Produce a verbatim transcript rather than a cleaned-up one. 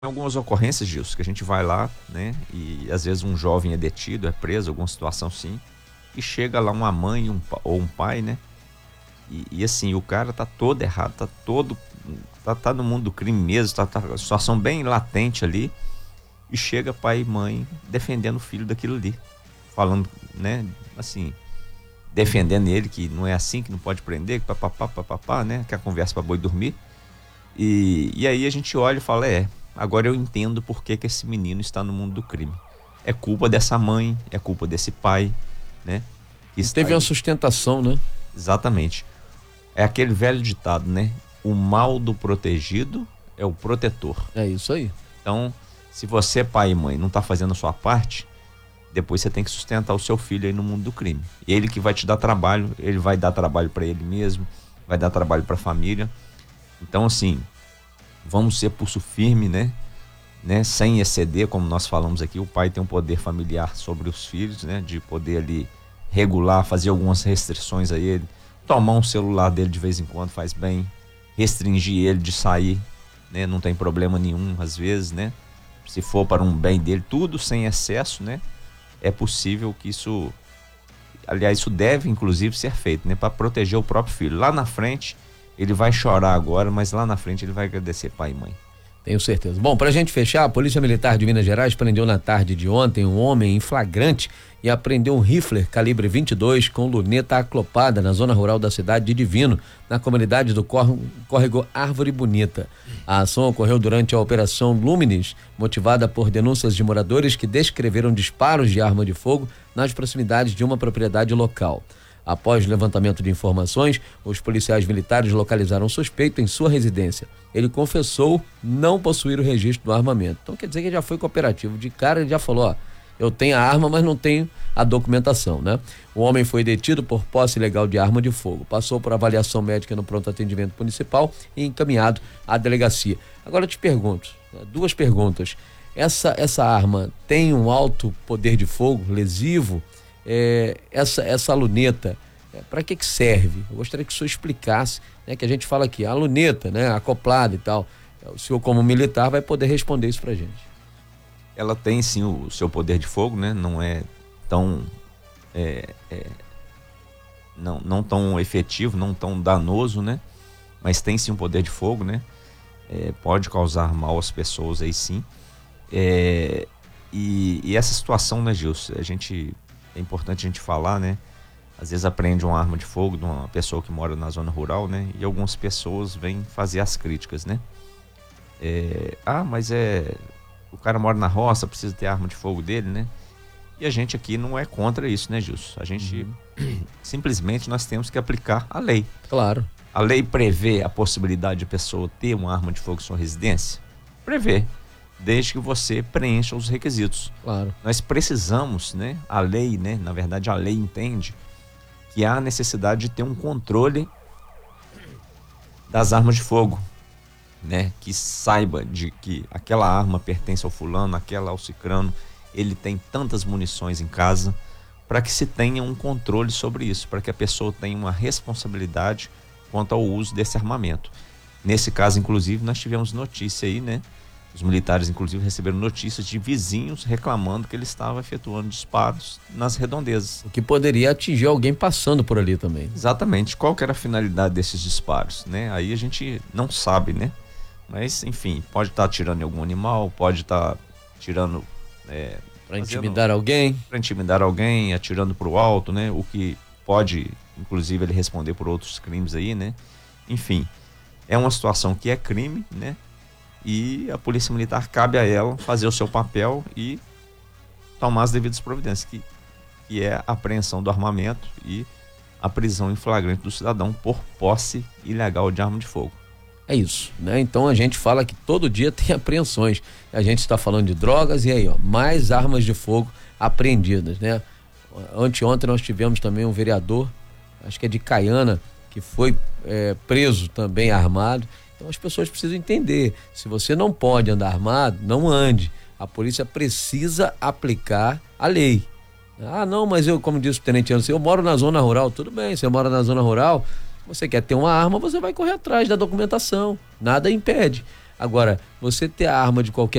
algumas ocorrências, Gilson, que a gente vai lá, né? E às vezes um jovem é detido, é preso, alguma situação assim, e chega lá uma mãe um, ou um pai, né? E, e assim, o cara tá todo errado, tá todo. Tá, tá no mundo do crime mesmo, tá, tá uma situação bem latente ali. E chega pai e mãe defendendo o filho daquilo ali. Falando, né? Assim, defendendo ele, que não é assim, que não pode prender, que papapá, papapá, né? Que é a conversa pra boi dormir. E, e aí a gente olha e fala, é, agora eu entendo por que que esse menino está no mundo do crime. É culpa dessa mãe, é culpa desse pai, né? Que Teve aí. uma sustentação, né? Exatamente. É aquele velho ditado, né? O mal do protegido é o protetor. É isso aí. Então, se você, pai e mãe, não tá fazendo a sua parte, depois você tem que sustentar o seu filho aí no mundo do crime. Ele que vai te dar trabalho, ele vai dar trabalho para ele mesmo, vai dar trabalho para a família. Então, assim, vamos ser pulso firme, né? né? Sem exceder, como nós falamos aqui, o pai tem um poder familiar sobre os filhos, né? De poder ali regular, fazer algumas restrições a ele. Tomar um celular dele de vez em quando faz bem, restringir ele de sair, né? Não tem problema nenhum, às vezes, né? Se for para um bem dele, tudo sem excesso, né? É possível que isso, aliás, isso deve inclusive ser feito, né? Para proteger o próprio filho. Lá na frente, ele vai chorar agora, mas lá na frente ele vai agradecer pai e mãe. Tenho certeza. Bom, pra gente fechar, a Polícia Militar de Minas Gerais prendeu na tarde de ontem um homem em flagrante e apreendeu um rifle calibre vinte e dois com luneta aclopada na zona rural da cidade de Divino, na comunidade do córrego Árvore Bonita. A ação ocorreu durante a Operação Luminis, motivada por denúncias de moradores que descreveram disparos de arma de fogo nas proximidades de uma propriedade local. Após o levantamento de informações, os policiais militares localizaram o suspeito em sua residência. Ele confessou não possuir o registro do armamento. Então quer dizer que ele já foi cooperativo. De cara ele já falou, ó, eu tenho a arma, mas não tenho a documentação, né? O homem foi detido por posse ilegal de arma de fogo. Passou por avaliação médica no pronto atendimento municipal e encaminhado à delegacia. Agora eu te pergunto, duas perguntas. Essa, essa arma tem um alto poder de fogo, lesivo? É, essa, essa luneta, é, para que que serve? Eu gostaria que o senhor explicasse, né, que a gente fala aqui, a luneta, né, acoplada e tal. O senhor, como militar, vai poder responder isso pra gente. Ela tem sim o seu poder de fogo, né? Não é tão é, é, não, não tão efetivo, não tão danoso, né? Mas tem sim um poder de fogo, né? É, pode causar mal às pessoas aí sim. É, e, e essa situação, né, Gilson? A gente é importante a gente falar, né? Às vezes aprende uma arma de fogo de uma pessoa que mora na zona rural, né? E algumas pessoas vêm fazer as críticas, né? É, ah, mas é o cara mora na roça, precisa ter a arma de fogo dele, né? E a gente aqui não é contra isso, né, Gilson? A gente uhum. simplesmente nós temos que aplicar a lei. Claro. A lei prevê a possibilidade de a pessoa ter uma arma de fogo em sua residência? Prevê, desde que você preencha os requisitos. Claro. Nós precisamos, né? A lei, né? Na verdade, a lei entende que há necessidade de ter um controle das armas de fogo, né? Que saiba de que aquela arma pertence ao fulano, aquela ao cicrano, ele tem tantas munições em casa, para que se tenha um controle sobre isso, para que a pessoa tenha uma responsabilidade quanto ao uso desse armamento. Nesse caso, inclusive, nós tivemos notícia aí, né? Os militares, inclusive, receberam notícias de vizinhos reclamando que ele estava efetuando disparos nas redondezas. O que poderia atingir alguém passando por ali também. Exatamente. Qual que era a finalidade desses disparos, né? Aí a gente não sabe, né? Mas, enfim, pode estar atirando em algum animal, pode estar atirando... É, para intimidar alguém. Para intimidar alguém, atirando para o alto, né? O que pode, inclusive, ele responder por outros crimes aí, né? Enfim, é uma situação que é crime, né? E a polícia militar, cabe a ela fazer o seu papel e tomar as devidas providências, que, que é a apreensão do armamento e a prisão em flagrante do cidadão por posse ilegal de arma de fogo. É isso, né? Então a gente fala que todo dia tem apreensões. A gente está falando de drogas e aí, ó, mais armas de fogo apreendidas, né? Anteontem nós tivemos também um vereador, acho que é de Caiana, que foi é, preso também armado. Então as pessoas precisam entender, se você não pode andar armado, não ande. A polícia precisa aplicar a lei. Ah, não, mas eu, como disse o tenente Anderson, eu moro na zona rural. Tudo bem, você mora na zona rural, você quer ter uma arma, você vai correr atrás da documentação, nada impede. Agora, você ter a arma de qualquer